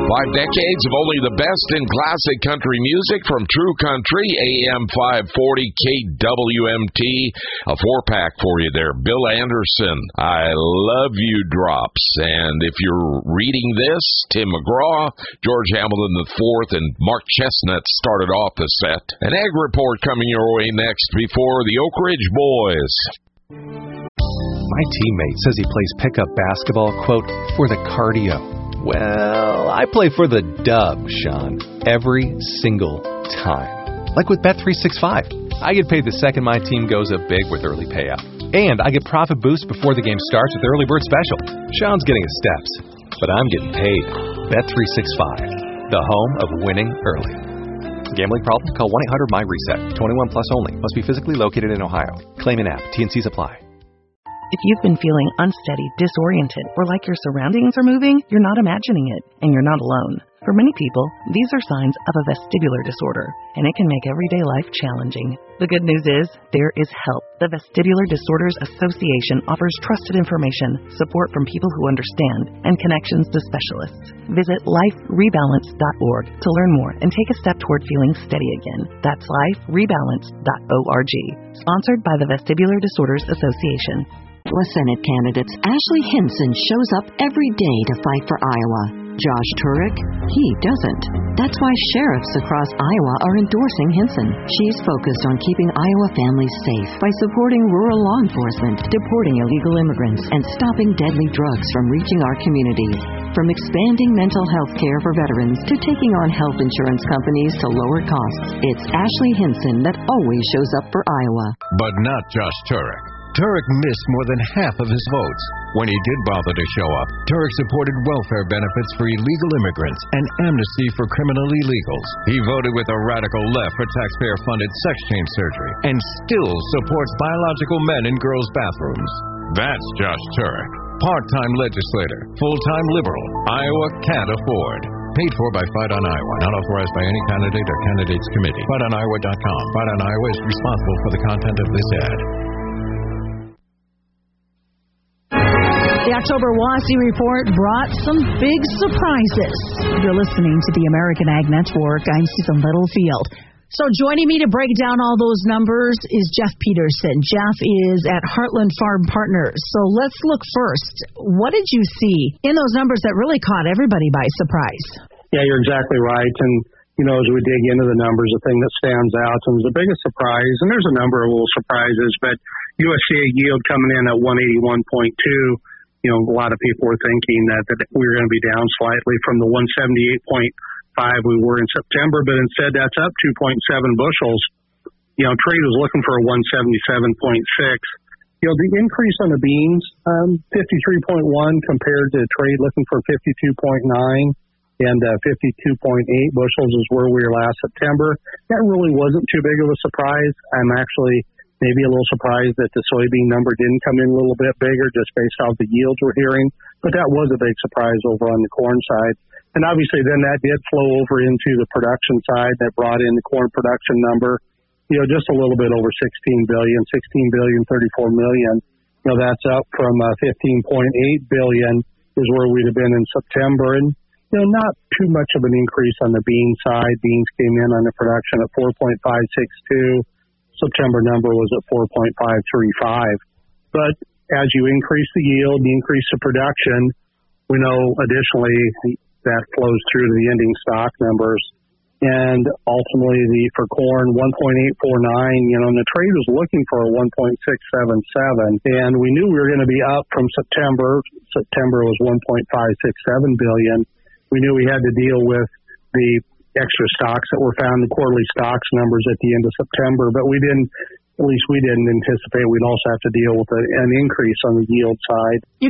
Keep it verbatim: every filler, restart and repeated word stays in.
Five decades of only the best in classic country music from True Country, A M five forty K W M T. A four-pack for you there. Bill Anderson, I Love You drops. And if you're reading this, Tim McGraw, George Hamilton the fourth, and Mark Chestnut started off the set. An Ag Report coming your way next before the Oak Ridge Boys. My teammate says he plays pickup basketball, quote, for the cardio. Well, I play for the dub, Sean, every single time. Like with Bet three sixty-five. I get paid the second my team goes up big with early payout. And I get profit boost before the game starts with Early Bird Special. Sean's getting his steps, but I'm getting paid. Bet three sixty-five, the home of winning early. Gambling problem? Call one eight hundred my reset. twenty-one plus only. Must be physically located in Ohio. Claim in app. T N Cs apply. If you've been feeling unsteady, disoriented, or like your surroundings are moving, you're not imagining it, and you're not alone. For many people, these are signs of a vestibular disorder, and it can make everyday life challenging. The good news is, there is help. The Vestibular Disorders Association offers trusted information, support from people who understand, and connections to specialists. Visit life rebalance dot org to learn more and take a step toward feeling steady again. That's life rebalance dot org. Sponsored by the Vestibular Disorders Association. Senate candidates, Ashley Hinson shows up every day to fight for Iowa. Josh Turek, he doesn't. That's why sheriffs across Iowa are endorsing Hinson. She's focused on keeping Iowa families safe by supporting rural law enforcement, deporting illegal immigrants, and stopping deadly drugs from reaching our communities. From expanding mental health care for veterans to taking on health insurance companies to lower costs, it's Ashley Hinson that always shows up for Iowa. But not Josh Turek. Turek missed more than half of his votes. When he did bother to show up, Turek supported welfare benefits for illegal immigrants and amnesty for criminal illegals. He voted with a radical left for taxpayer-funded sex change surgery and still supports biological men in girls' bathrooms. That's Josh Turek. Part-time legislator, full-time liberal, Iowa can't afford. Paid for by Fight on Iowa, not authorized by any candidate or candidates committee. fight on iowa dot com. Fight on Iowa is responsible for the content of this ad. The October WASI report brought some big surprises. You're listening to the American Ag Network. I'm Susan Littlefield. So joining me to break down all those numbers is Jeff Peterson. Jeff is at Heartland Farm Partners. So let's look first. What did you see in those numbers that really caught everybody by surprise? Yeah, you're exactly right. And, you know, as we dig into the numbers, the thing that stands out and the biggest surprise, and there's a number of little surprises, but U S D A yield coming in at one eighty-one point two. You know, a lot of people were thinking that, that we were going to be down slightly from the one seventy-eight point five we were in September, but instead that's up two point seven bushels. You know, trade was looking for a one seventy-seven point six. You know, the increase on the beans, um, fifty-three point one compared to trade looking for fifty-two point nine, and uh, fifty-two point eight bushels is where we were last September. That really wasn't too big of a surprise. I'm actually maybe a little surprised that the soybean number didn't come in a little bit bigger just based off the yields we're hearing, but that was a big surprise over on the corn side. And obviously then that did flow over into the production side that brought in the corn production number, you know, just a little bit over sixteen billion, sixteen billion, thirty-four million. You know, that's up from uh, fifteen point eight billion is where we'd have been in September. And, you know, not too much of an increase on the bean side. Beans came in on the production at four point five six two. September number was at four point five three five. But as you increase the yield, you increase the production, we know additionally that flows through to the ending stock numbers. And ultimately, the for corn, one point eight four nine, you know, and the trade was looking for a one point six seven seven. And we knew we were going to be up from September. September was one point five six seven billion. We knew we had to deal with the extra stocks that were found, the quarterly stocks numbers at the end of September, but we didn't, at least we didn't anticipate we'd also have to deal with a, an increase on the yield side. You